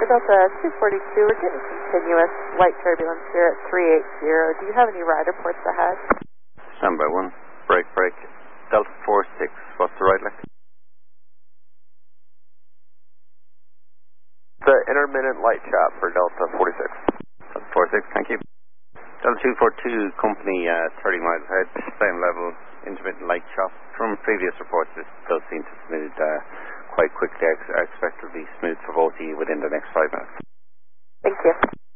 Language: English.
Delta 242, we're getting continuous light turbulence here at 380. Do you have any ride reports ahead? Standby 1, break. Delta 46, what's the right leg? The intermittent light chop for Delta 46. Delta 46, thank you. Delta 242, company 30 miles ahead, same level, intermittent light chop. From previous reports, this does seem to smooth quite quickly. I expect it will be smooth for both of you within the next 5 minutes. Thank you.